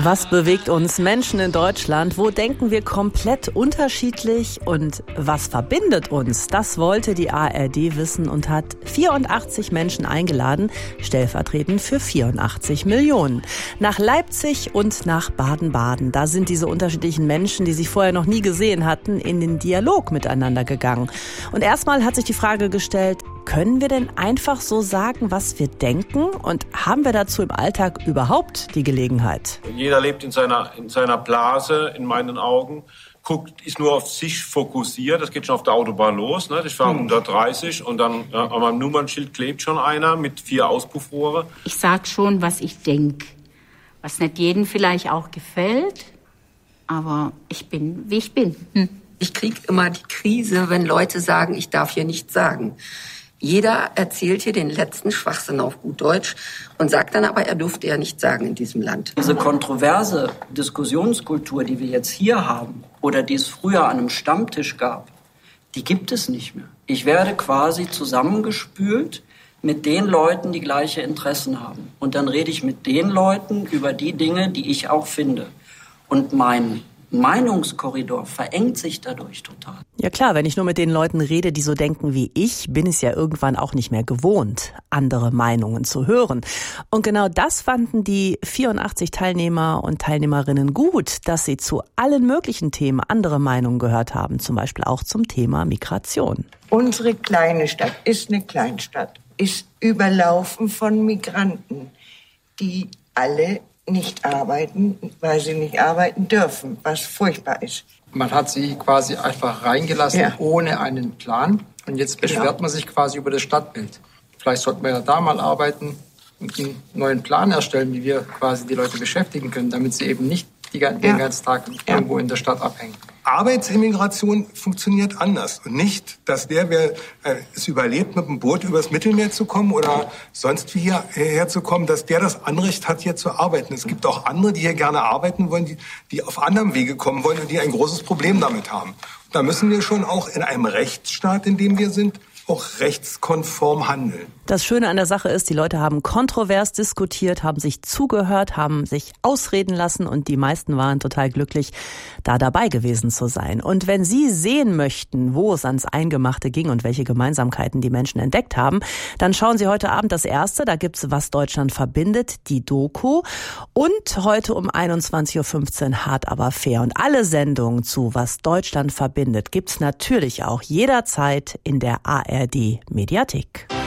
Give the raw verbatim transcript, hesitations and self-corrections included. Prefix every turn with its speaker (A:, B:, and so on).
A: Was bewegt uns Menschen in Deutschland? Wo denken wir komplett unterschiedlich? Und was verbindet uns? Das wollte die A R D wissen und hat vierundachtzig Menschen eingeladen, stellvertretend für vierundachtzig Millionen. Nach Leipzig und nach Baden-Baden. Da sind diese unterschiedlichen Menschen, die sich vorher noch nie gesehen hatten, in den Dialog miteinander gegangen. Und erstmal hat sich die Frage gestellt, können wir denn einfach so sagen, was wir denken? Und haben wir dazu im Alltag überhaupt die Gelegenheit?
B: Jeder lebt in seiner, in seiner Blase, in meinen Augen, guckt, ist nur auf sich fokussiert. Das geht schon auf der Autobahn los. Ne? Ich fahre hundertdreißig und dann ja, an meinem Nummernschild klebt schon einer mit vier Auspuffrohre.
C: Ich sag schon, was ich denke. Was nicht jedem vielleicht auch gefällt, aber ich bin, wie ich bin. Hm.
D: Ich kriege immer die Krise, wenn Leute sagen, ich darf hier nichts sagen. Jeder erzählt hier den letzten Schwachsinn auf gut Deutsch und sagt dann aber, er durfte ja nichts sagen in diesem Land.
E: Diese kontroverse Diskussionskultur, die wir jetzt hier haben oder die es früher an einem Stammtisch gab, die gibt es nicht mehr. Ich werde quasi zusammengespült mit den Leuten, die gleiche Interessen haben. Und dann rede ich mit den Leuten über die Dinge, die ich auch finde. Und mein Meinungskorridor verengt sich dadurch total.
A: Ja klar, wenn ich nur mit den Leuten rede, die so denken wie ich, bin es ja irgendwann auch nicht mehr gewohnt, andere Meinungen zu hören. Und genau das fanden die vierundachtzig Teilnehmer und Teilnehmerinnen gut, dass sie zu allen möglichen Themen andere Meinungen gehört haben, zum Beispiel auch zum Thema Migration.
F: Unsere kleine Stadt ist eine Kleinstadt, ist überlaufen von Migranten, die alle nicht arbeiten, weil sie nicht arbeiten dürfen, was furchtbar ist.
G: Man hat sie quasi einfach reingelassen, ja, ohne einen Plan. Und jetzt beschwert genau. man sich quasi über das Stadtbild. Vielleicht sollten wir ja da mal arbeiten und einen neuen Plan erstellen, wie wir quasi die Leute beschäftigen können, damit sie eben nicht die, den ja. ganzen Tag ja. irgendwo in der Stadt abhängen.
H: Arbeitsimmigration funktioniert anders. Und nicht, dass der, wer äh, es überlebt, mit dem Boot übers Mittelmeer zu kommen oder sonst wie hierher zu kommen, dass der das Anrecht hat, hier zu arbeiten. Es gibt auch andere, die hier gerne arbeiten wollen, die, die auf anderem Wege kommen wollen und die ein großes Problem damit haben. Und da müssen wir schon auch in einem Rechtsstaat, in dem wir sind, auch rechtskonform handeln.
A: Das Schöne an der Sache ist, die Leute haben kontrovers diskutiert, haben sich zugehört, haben sich ausreden lassen und die meisten waren total glücklich, da dabei gewesen zu sein. Und wenn Sie sehen möchten, wo es ans Eingemachte ging und welche Gemeinsamkeiten die Menschen entdeckt haben, dann schauen Sie heute Abend das erste, da gibt's Was Deutschland verbindet, die Doku. Und heute um einundzwanzig Uhr fünfzehn Hart aber fair. Und alle Sendungen zu Was Deutschland verbindet gibt's natürlich auch jederzeit in der A R D Mediathek.